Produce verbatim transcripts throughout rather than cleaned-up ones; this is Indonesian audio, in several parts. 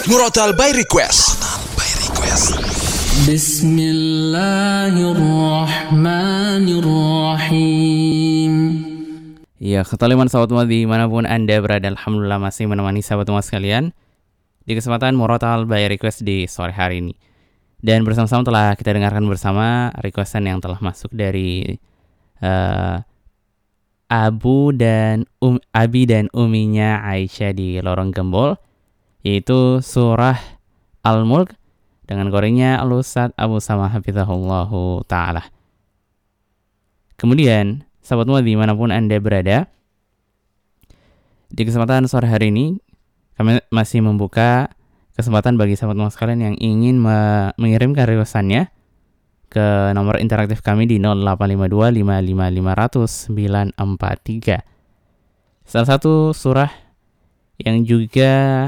Murotal by Request. By Request. Bismillahirrahmanirrahim. Ya, ketoliman sahabat Muat dimanapun Anda berada, alhamdulillah masih menemani sahabat Muat sekalian di kesempatan Murotal by Request di sore hari ini. Dan bersama-sama telah kita dengarkan bersama requestan yang telah masuk dari uh, Abu dan um, Abi dan Uminya Aisyah di Lorong Gembol, yaitu surah Al-Mulk dengan gorengnya Al-Ustaz Abu Samah hafizahullahu ta'ala. Kemudian, sahabat Muat dimanapun Anda berada, di kesempatan sore hari ini kami masih membuka kesempatan bagi sahabat Muat sekalian yang ingin me- mengirimkan requestannya ke nomor interaktif kami di nol delapan lima dua lima lima lima nol nol sembilan empat tiga. Salah satu surah yang juga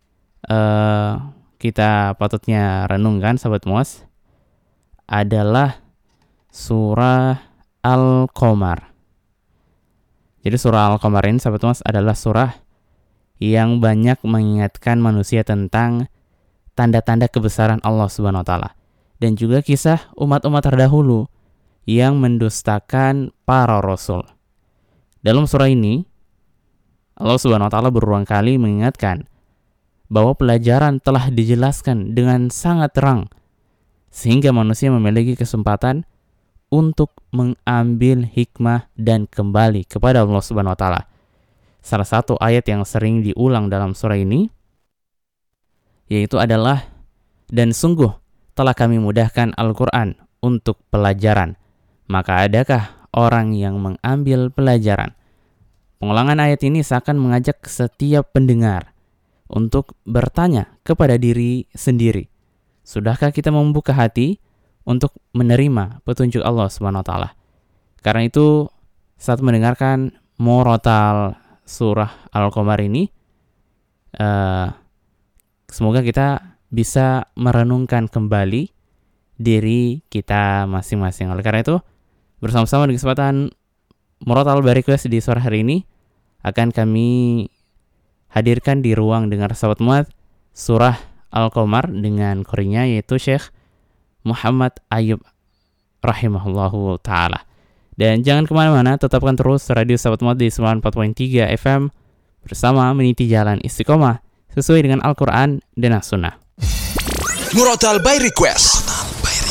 Uh, kita patutnya renungkan sahabat Muas adalah surah Al-Qamar. Jadi surah Al-Qamar ini sahabat Muas adalah surah yang banyak mengingatkan manusia tentang tanda-tanda kebesaran Allah Subhanahu wa taala dan juga kisah umat-umat terdahulu yang mendustakan para rasul. Dalam surah ini Allah Subhanahu wa taala berulang kali mengingatkan bahwa pelajaran telah dijelaskan dengan sangat terang sehingga manusia memiliki kesempatan untuk mengambil hikmah dan kembali kepada Allah Subhanahu wa taala. Salah satu ayat yang sering diulang dalam surah ini yaitu adalah, dan sungguh telah kami mudahkan Al-Qur'an untuk pelajaran, maka adakah orang yang mengambil pelajaran? Pengulangan ayat ini seakan mengajak setiap pendengar untuk bertanya kepada diri sendiri, sudahkah kita membuka hati untuk menerima petunjuk Allah Subhanahu wa taala? Karena itu, saat mendengarkan Murotal surah Al-Qamar ini, uh, semoga kita bisa merenungkan kembali diri kita masing-masing. Oleh karena itu, bersama-sama di kesempatan Murotal by Request di sore hari ini akan kami hadirkan di ruang dengar sahabat Muat surah Al-Qamar dengan qorinya yaitu Syekh Muhammad Ayub rahimahullahu ta'ala. Dan jangan kemana-mana, tetapkan terus radio sahabat Muat di sembilan puluh empat koma tiga F M bersama meniti jalan istiqomah sesuai dengan Al-Quran dan As-Sunnah. Murotal by Request